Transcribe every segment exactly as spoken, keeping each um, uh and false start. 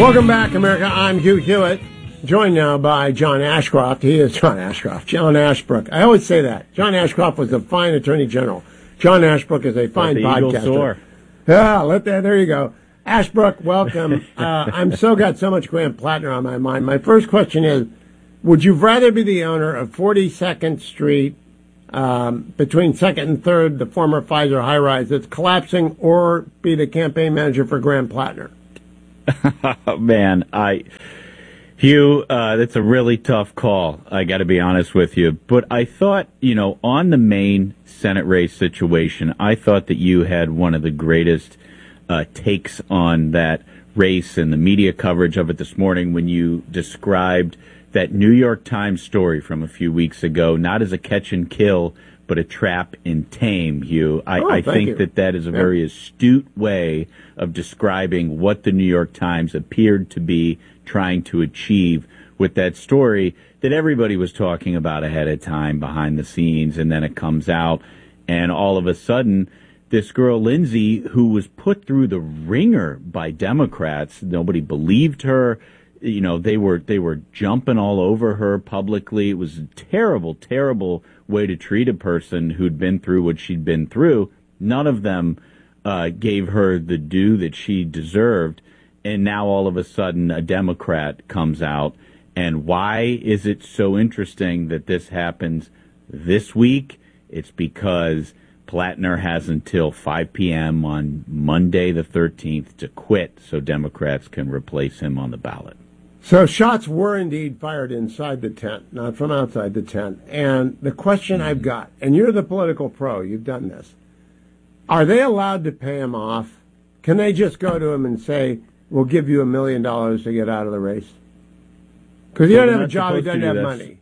Welcome back, America. I'm Hugh Hewitt, joined now by John Ashcroft. He is John Ashcroft, John Ashbrook. I always say that. John Ashcroft was a fine attorney general. John Ashbrook is a fine podcaster. Yeah, let that. There you go. Ashbrook, welcome. uh, I'm so got so much Graham Plattner on my mind. My first question is, would you rather be the owner of forty-second Street um, between second and third, the former Pfizer high-rise that's collapsing, or be the campaign manager for Graham Plattner? Man, I, Hugh, uh, that's a really tough call. I got to be honest with you. But I thought, you know, on the main Senate race situation, I thought that you had one of the greatest uh, takes on that race and the media coverage of it this morning when you described that New York Times story from a few weeks ago, not as a catch and kill, but a trap and tame, Hugh. I, oh, I think you. that that is a very yeah. astute way of describing what the New York Times appeared to be trying to achieve with that story that everybody was talking about ahead of time behind the scenes, and then it comes out, and all of a sudden, this girl, Lindsay, who was put through the ringer by Democrats, nobody believed her. You know, they were they were jumping all over her publicly. It was a terrible, terrible way to treat a person who'd been through what she'd been through. None of them uh, gave her the due that she deserved. And now all of a sudden a Democrat comes out. And why is it so interesting that this happens this week? It's because Plattner has until five p.m. on Monday the thirteenth to quit so Democrats can replace him on the ballot. So shots were indeed fired inside the tent, not from outside the tent. And the question I've got, and you're the political pro, you've done this, are they allowed to pay him off? Can they just go to him and say, we'll give you a million dollars to get out of the race? Because he well, doesn't have a job, he doesn't have this. money.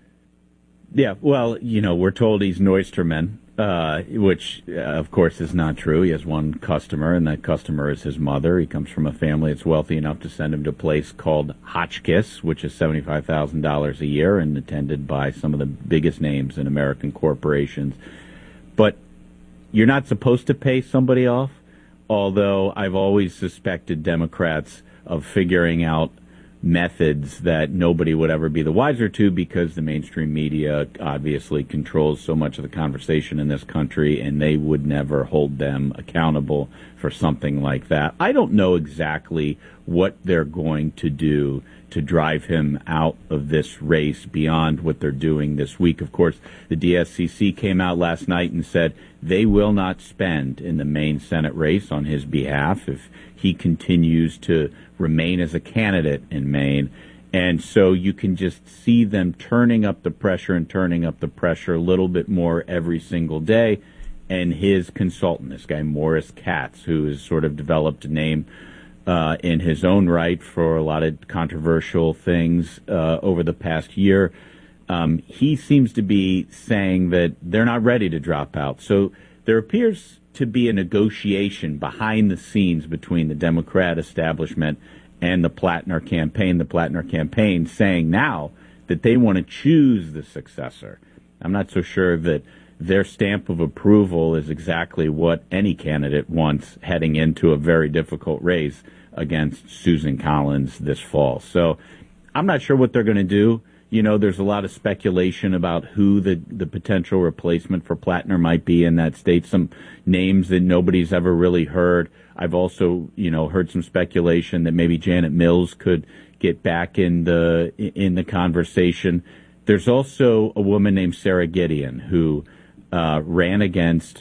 Yeah, well, you know, we're told he's Neusterman, uh, which, uh, of course, is not true. He has one customer, and that customer is his mother. He comes from a family that's wealthy enough to send him to a place called Hotchkiss, which is seventy-five thousand dollars a year and attended by some of the biggest names in American corporations. But you're not supposed to pay somebody off, although I've always suspected Democrats of figuring out methods that nobody would ever be the wiser to because the mainstream media obviously controls so much of the conversation in this country, and they would never hold them accountable for something like that. I don't know exactly what they're going to do to drive him out of this race beyond what they're doing this week. Of course, the D S C C came out last night and said they will not spend in the main Senate race on his behalf if he continues to remain as a candidate in Maine. And so you can just see them turning up the pressure and turning up the pressure a little bit more every single day. And his consultant, this guy Morris Katz, who has sort of developed a name uh, in his own right for a lot of controversial things uh, over the past year, um, he seems to be saying that they're not ready to drop out. So there appears to be a negotiation behind the scenes between the Democrat establishment and the Plattner campaign. The Plattner campaign saying now that they want to choose the successor. I'm not so sure that their stamp of approval is exactly what any candidate wants heading into a very difficult race against Susan Collins this fall. So I'm not sure what they're going to do. You know, there's a lot of speculation about who the, the potential replacement for Plattner might be in that state, some names that nobody's ever really heard. I've also, you know, heard some speculation that maybe Janet Mills could get back in the in the conversation. There's also a woman named Sarah Gideon who uh, ran against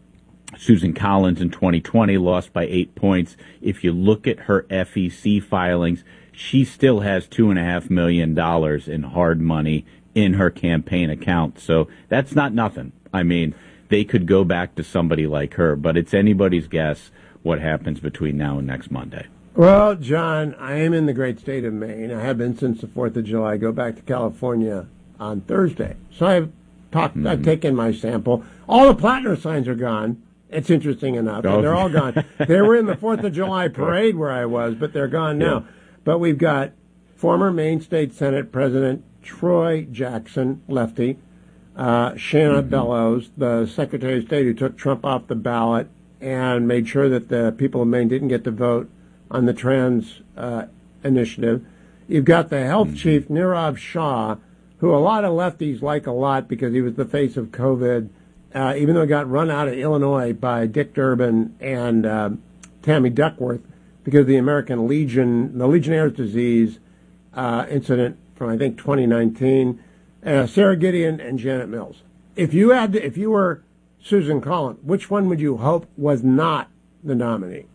Susan Collins in twenty twenty, lost by eight points. If you look at her F E C filings, she still has two and a half million dollars in hard money in her campaign account. So that's not nothing. I mean, they could go back to somebody like her, but it's anybody's guess what happens between now and next Monday. Well, John, I am in the great state of Maine. I have been since the fourth of July. I go back to California on Thursday. So I've talked, mm-hmm. I've taken my sample. All the Plattner signs are gone. It's interesting enough. Oh. They're all gone. They were in the fourth of July parade where I was, but they're gone now. Yeah. But we've got former Maine State Senate President Troy Jackson, lefty, uh, Shanna mm-hmm. Bellows, the Secretary of State who took Trump off the ballot and made sure that the people of Maine didn't get to vote on the trans uh, initiative. You've got the health mm-hmm. chief, Nirav Shah, who a lot of lefties like a lot because he was the face of COVID, uh, even though he got run out of Illinois by Dick Durbin and uh, Tammy Duckworth because of the American Legion, the Legionnaire's disease uh, incident from, I think, twenty nineteen. Uh, Sarah Gideon and Janet Mills. If you had, to, if you were Susan Collins, which one would you hope was not the nominee?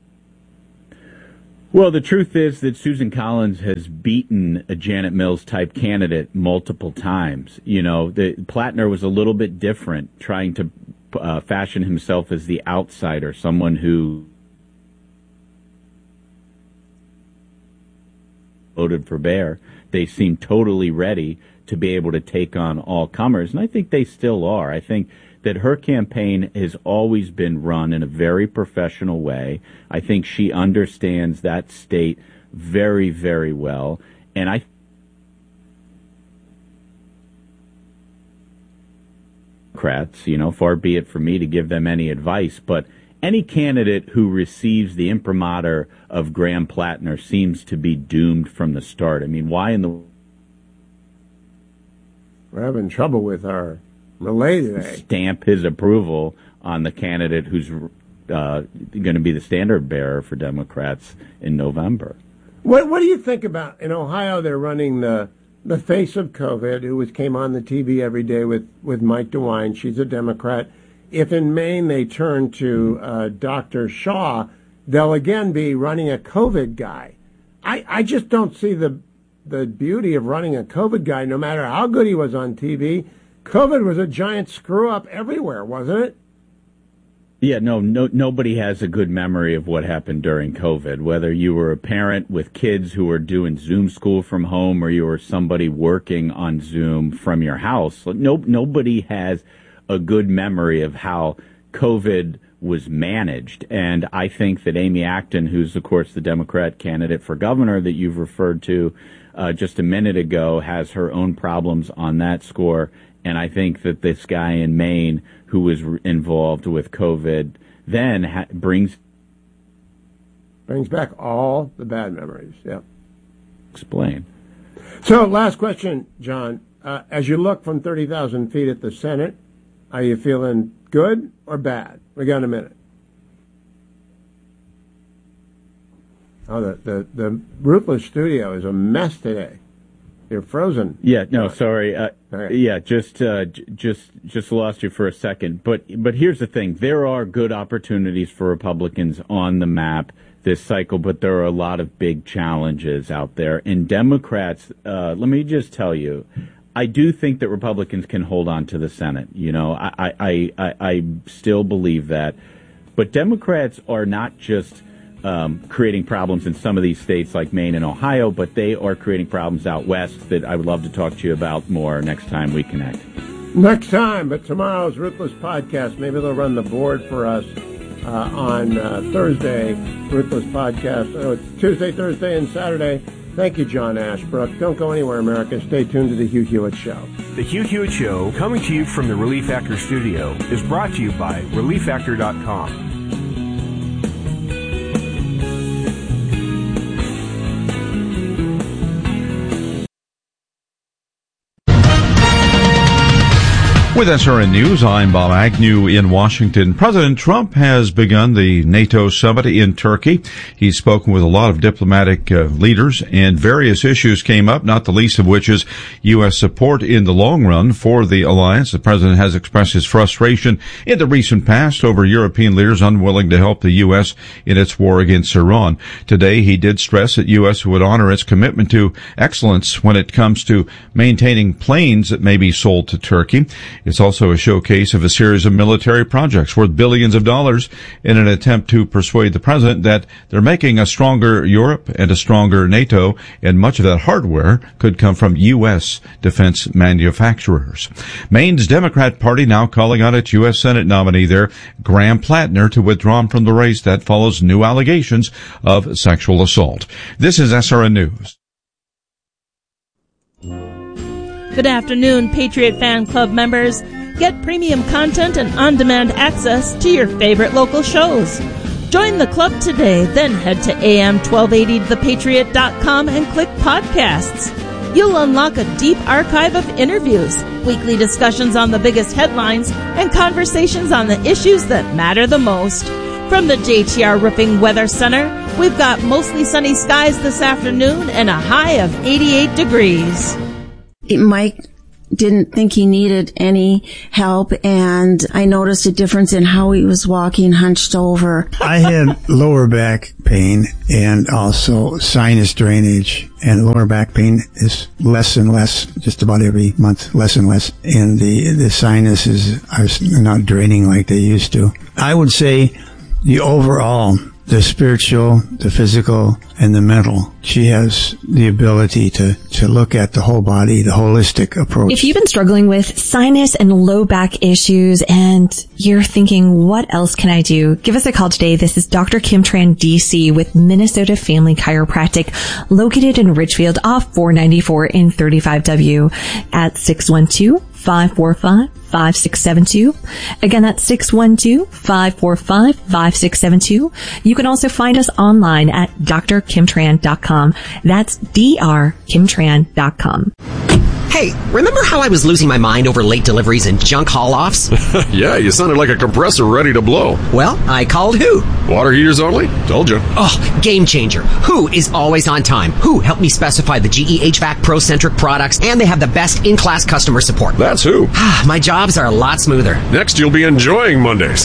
Well, the truth is that Susan Collins has beaten a Janet Mills-type candidate multiple times. You know, the, Plattner was a little bit different, trying to uh, fashion himself as the outsider, someone who voted for Bear. They seemed totally ready to be able to take on all comers, and I think they still are. I think that her campaign has always been run in a very professional way. I think she understands that state very, very well. And I Democrats, you know, far be it for me to give them any advice, but any candidate who receives the imprimatur of Graham Plattner seems to be doomed from the start. I mean, why in the... We're having trouble with our relay today. Stamp his approval on the candidate who's uh, going to be the standard bearer for Democrats in November. What What do you think about in Ohio? They're running the the face of COVID, who was came on the T V every day with, with Mike DeWine. She's a Democrat. If in Maine they turn to uh, Doctor Shaw, they'll again be running a COVID guy. I, I just don't see the the beauty of running a COVID guy, no matter how good he was on T V. COVID was a giant screw-up everywhere, wasn't it? Yeah, no, no, nobody has a good memory of what happened during COVID, whether you were a parent with kids who were doing Zoom school from home or you were somebody working on Zoom from your house. No, nobody has a good memory of how COVID was managed. And I think that Amy Acton, who's, of course, the Democrat candidate for governor that you've referred to uh, just a minute ago, has her own problems on that score. And I think that this guy in Maine who was re- involved with COVID then ha- brings brings back all the bad memories. Yeah. Explain. So, last question, John. Uh, as you look from thirty thousand feet at the Senate, are you feeling good or bad? We got a minute. Oh, the, the, the Ruthless studio is a mess today. You're frozen. Yeah, no, sorry. Uh, right. Yeah, just uh, j- just just lost you for a second. But but here's the thing: there are good opportunities for Republicans on the map this cycle, but there are a lot of big challenges out there. And Democrats, uh, let me just tell you, I do think that Republicans can hold on to the Senate. You know, I I I, I still believe that. But Democrats are not just Um, creating problems in some of these states like Maine and Ohio, but they are creating problems out west that I would love to talk to you about more next time we connect. Next time, but tomorrow's Ruthless podcast, maybe they'll run the board for us uh, on uh, Thursday, Ruthless podcast. Oh, it's Tuesday, Thursday, and Saturday. Thank you, John Ashbrook. Don't go anywhere, America. Stay tuned to The Hugh Hewitt Show. The Hugh Hewitt Show, coming to you from the Relief Factor studio, is brought to you by relief factor dot com. With S R N News, I'm Bob Agnew in Washington. President Trump has begun the NATO summit in Turkey. He's spoken with a lot of diplomatic uh, leaders, and various issues came up, not the least of which is U S support in the long run for the alliance. The president has expressed his frustration in the recent past over European leaders unwilling to help the U S in its war against Iran. Today, he did stress that U S would honor its commitment to excellence when it comes to maintaining planes that may be sold to Turkey. It's also a showcase of a series of military projects worth billions of dollars in an attempt to persuade the president that they're making a stronger Europe and a stronger NATO, and much of that hardware could come from U S defense manufacturers. Maine's Democrat Party now calling on its U S Senate nominee there, Graham Plattner, to withdraw from the race. That follows new allegations of sexual assault. This is S R N News. Good afternoon, Patriot Fan Club members. Get premium content and on-demand access to your favorite local shows. Join the club today, then head to A M twelve eighty the patriot dot com and click podcasts. You'll unlock a deep archive of interviews, weekly discussions on the biggest headlines, and conversations on the issues that matter the most. From the J T R Roofing Weather Center, we've got mostly sunny skies this afternoon and a high of eighty-eight degrees. Mike didn't think he needed any help, and I noticed a difference in how he was walking hunched over. I had lower back pain and also sinus drainage, and lower back pain is less and less, just about every month, less and less, and the, the sinuses are not draining like they used to. I would say the overall, the spiritual, the physical, and the mental. She has the ability to, to look at the whole body, the holistic approach. If you've been struggling with sinus and low back issues and you're thinking, what else can I do? Give us a call today. This is Doctor Kim Tran, D C with Minnesota Family Chiropractic, located in Richfield off four ninety-four in thirty-five W at six one two, five four five, five six seven two. Again, that's six one two, five four five, five six seven two. You can also find us online at d r kim tran dot com. That's d r kim tran dot com. Hey, remember how I was losing my mind over late deliveries and junk haul-offs? Yeah, you sounded like a compressor ready to blow. Well, I called Who. Water heaters only? Told you. Oh, game changer. Who is always on time. Who helped me specify the G E H V A C Pro-centric products, and they have the best in-class customer support. That's Who. My jobs are a lot smoother. Next, you'll be enjoying Mondays.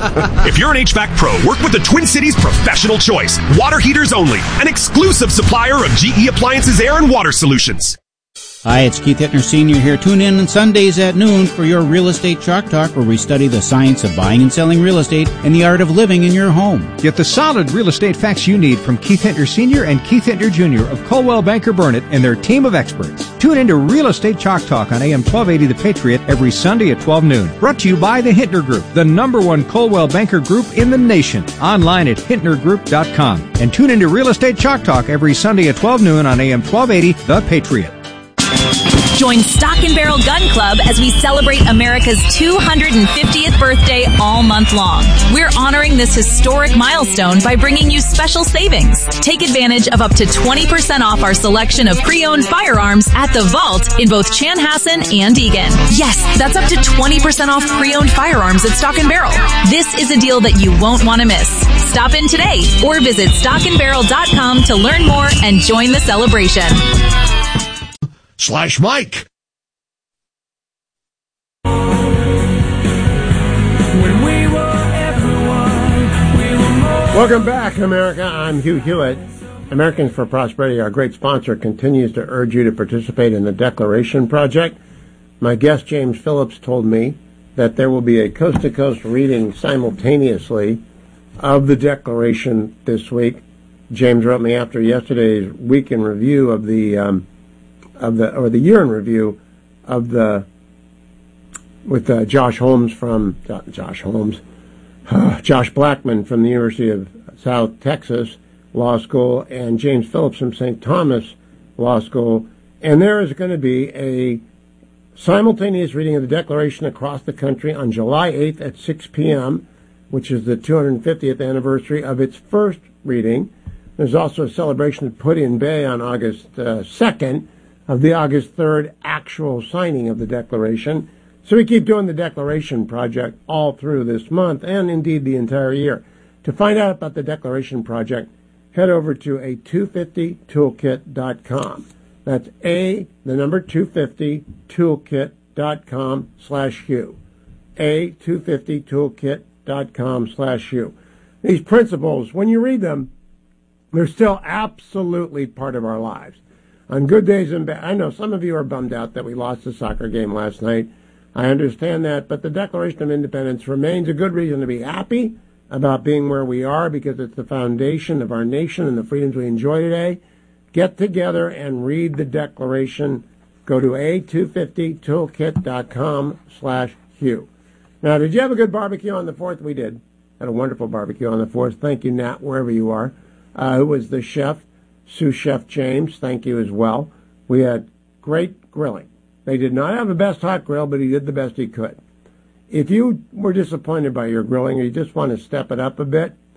If you're an H V A C Pro, work with the Twin Cities Professional Choice. Water heaters only. An exclusive supplier of G E Appliances Air and Water Solutions. Hi, it's Keith Hittner Senior here. Tune in on Sundays at noon for your Real Estate Chalk Talk, where we study the science of buying and selling real estate and the art of living in your home. Get the solid real estate facts you need from Keith Hittner Senior and Keith Hittner Junior of Coldwell Banker Burnett and their team of experts. Tune in to Real Estate Chalk Talk on A M twelve eighty The Patriot every Sunday at twelve noon. Brought to you by the Hittner Group, the number one Coldwell Banker Group in the nation. Online at hittner group dot com. And tune in to Real Estate Chalk Talk every Sunday at twelve noon on A M twelve eighty The Patriot. Join Stock and Barrel Gun Club as we celebrate America's two hundred fiftieth birthday all month long. We're honoring this historic milestone by bringing you special savings. Take advantage of up to twenty percent off our selection of pre-owned firearms at the Vault in both Chanhassen and Eagan. Yes, that's up to twenty percent off pre-owned firearms at Stock and Barrel. This is a deal that you won't want to miss. Stop in today or visit stock and barrel dot com to learn more and join the celebration. Slash Mike. Welcome back, America. I'm Hugh Hewitt. Americans for Prosperity, our great sponsor, continues to urge you to participate in the Declaration Project. My guest, James Phillips, told me that there will be a coast-to-coast reading simultaneously of the Declaration this week. James wrote me after yesterday's week in review of the um, of the or the year in review of the with uh, Josh Holmes from uh, Josh Holmes, uh, Josh Blackman from the University of South Texas Law School, and James Phillips from Saint Thomas Law School, and there is going to be a simultaneous reading of the Declaration across the country on July eighth at six p.m., which is the two hundred fiftieth anniversary of its first reading. There's also a celebration at Put-in Bay on August uh, second of the August third actual signing of the Declaration. So we keep doing the Declaration Project all through this month and indeed the entire year. To find out about the Declaration Project, head over to a two fifty toolkit dot com. That's a, the number two fifty toolkit dot com slash Hugh. a two fifty toolkit dot com slash Hugh. These principles, when you read them, they're still absolutely part of our lives. On good days and bad, I know some of you are bummed out that we lost the soccer game last night. I understand that, but the Declaration of Independence remains a good reason to be happy about being where we are, because it's the foundation of our nation and the freedoms we enjoy today. Get together and read the Declaration. Go to a two fifty toolkit dot com slash Hugh. Now, did you have a good barbecue on the fourth? We did. Had a wonderful barbecue on the fourth. Thank you, Nat, wherever you are. Uh, who was the chef? Sous Chef James, thank you as well. We had great grilling. They did not have the best hot grill, but he did the best he could. If you were disappointed by your grilling or you just want to step it up a bit,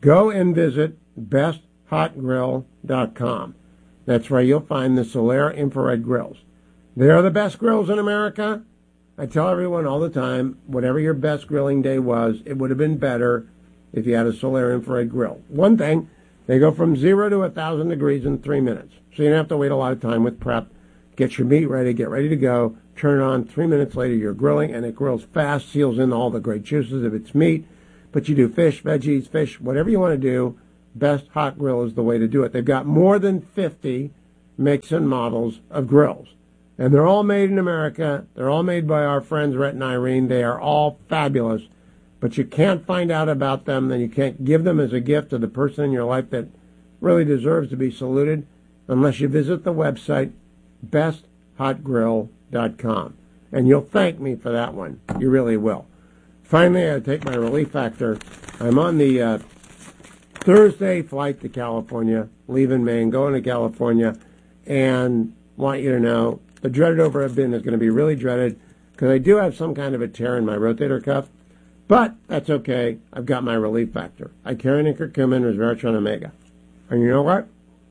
Go and visit best hot grill dot com. That's where you'll find the Solera infrared grills. They are the best grills in America. I tell everyone all the time, whatever your best grilling day was, it would have been better if you had a Solera infrared grill. One thing, they go from zero to one thousand degrees in three minutes. So you don't have to wait a lot of time with prep. Get your meat ready, get ready to go, turn it on. Three minutes later, you're grilling, and it grills fast, seals in all the great juices of its meat. But you do fish, veggies, fish, whatever you want to do, Best Hot Grill is the way to do it. They've got more than fifty makes and models of grills. And they're all made in America. They're all made by our friends Rhett and Irene. They are all fabulous. But you can't find out about them, and you can't give them as a gift to the person in your life that really deserves to be saluted unless you visit the website best hot grill dot com. And you'll thank me for that one. You really will. Finally, I take my Relief Factor. I'm on the uh, Thursday flight to California, leaving Maine, going to California, and want you to know the dreaded overhead bin is going to be really dreaded because I do have some kind of a tear in my rotator cuff, but that's okay. I've got my Relief Factor. Icarian and curcumin, resveratrol, omega. And you know what?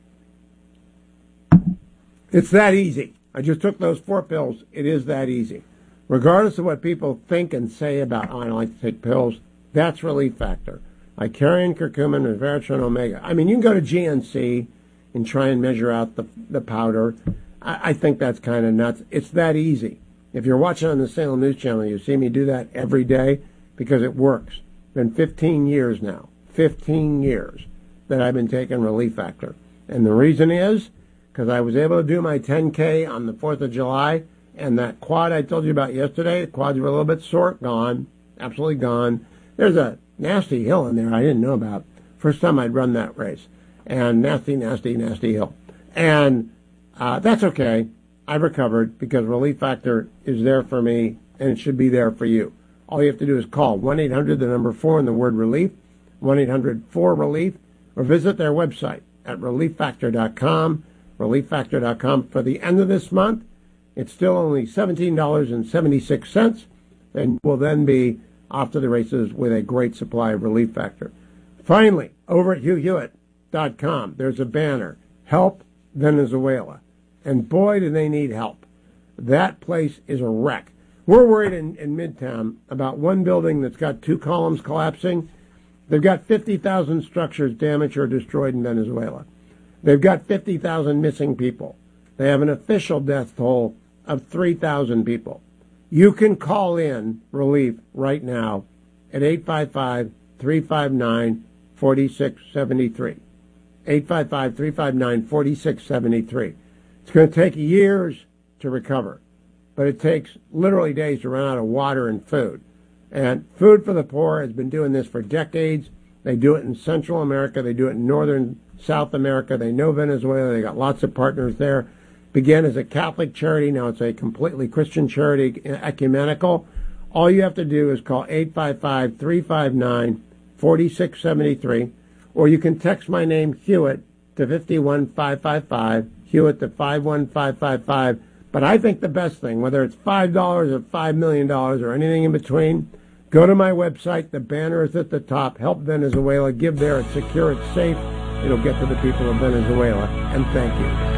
It's that easy. I just took those four pills. It is that easy. Regardless of what people think and say about, oh, I don't like to take pills, that's Relief Factor. Icarian, curcumin, resveratrol, omega. I mean, you can go to G N C and try and measure out the the powder. I, I think that's kind of nuts. It's that easy. If you're watching on the Salem News Channel, you see me do that every day because it works. It's been fifteen years now. fifteen years that I've been taking Relief Factor. And the reason is because I was able to do my ten K on the fourth of July, and that quad I told you about yesterday, the quads were a little bit sore, gone, absolutely gone. There's a nasty hill in there I didn't know about. First time I'd run that race. And nasty, nasty, nasty hill. And uh, that's okay. I've recovered because Relief Factor is there for me, and it should be there for you. All you have to do is call one eight hundred, the number four, and the word relief, one eight hundred four relief, or visit their website at relief factor dot com, relief factor dot com. For the end of this month, it's still only seventeen dollars and seventy-six cents, and will then be off to the races with a great supply of Relief Factor. Finally, over at hugh hewitt dot com, there's a banner, Help Venezuela. And boy, do they need help. That place is a wreck. We're worried in, in Midtown about one building that's got two columns collapsing. They've got fifty thousand structures damaged or destroyed in Venezuela. They've got fifty thousand missing people. They have an official death toll of three thousand people. You can call in relief right now at eight five five, three five nine, four six seven three. eight five five, three five nine, four six seven three. It's going to take years to recover, but it takes literally days to run out of water and food. And Food for the Poor has been doing this for decades. They do it in Central America. They do it in Northern South America. They know Venezuela. They got lots of partners there. Began as a Catholic charity. Now it's a completely Christian charity, ecumenical. All you have to do is call eight five five, three five nine, four six seven three, or you can text my name, Hewitt, to five one five five five, Hewitt to five one five five five. But I think the best thing, whether it's five dollars or five million dollars or anything in between, go to my website. The banner is at the top. Help Venezuela. Give there. It's secure. It's safe. It'll get to the people of Venezuela. And thank you.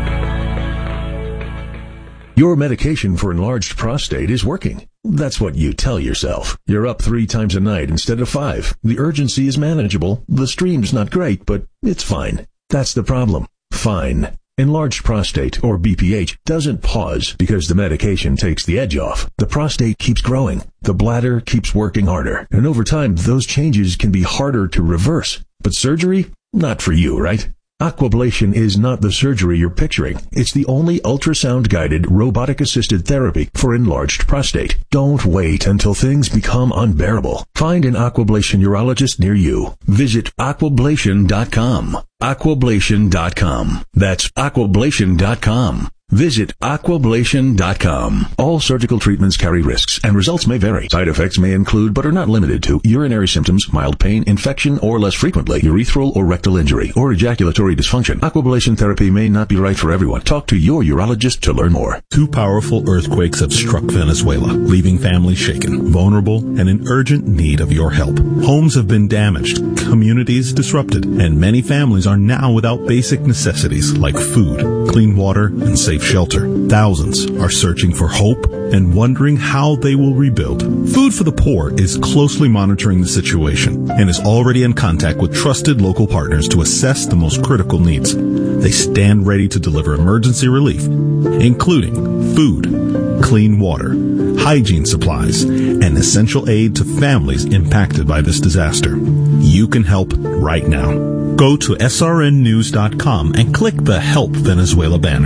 Your medication for enlarged prostate is working. That's what you tell yourself. You're up three times a night instead of five. The urgency is manageable. The stream's not great, but it's fine. That's the problem. Fine. Enlarged prostate, or B P H, doesn't pause because the medication takes the edge off. The prostate keeps growing. The bladder keeps working harder. And over time, those changes can be harder to reverse. But surgery? Not for you, right? Aquablation is not the surgery you're picturing. It's the only ultrasound-guided, robotic-assisted therapy for enlarged prostate. Don't wait until things become unbearable. Find an Aquablation urologist near you. Visit aquablation dot com. aquablation dot com. That's aquablation dot com. Visit aquablation dot com. All surgical treatments carry risks, and results may vary. Side effects may include, but are not limited to, urinary symptoms, mild pain, infection, or less frequently, urethral or rectal injury, or ejaculatory dysfunction. Aquablation therapy may not be right for everyone. Talk to your urologist to learn more. Two powerful earthquakes have struck Venezuela, leaving families shaken, vulnerable, and in urgent need of your help. Homes have been damaged, communities disrupted, and many families are now without basic necessities like food, clean water, and safe shelter. Thousands are searching for hope and wondering how they will rebuild. Food for the Poor is closely monitoring the situation and is already in contact with trusted local partners to assess the most critical needs. They stand ready to deliver emergency relief, including food, clean water, hygiene supplies, and essential aid to families impacted by this disaster. You can help right now. Go to S R N news dot com and click the Help Venezuela banner.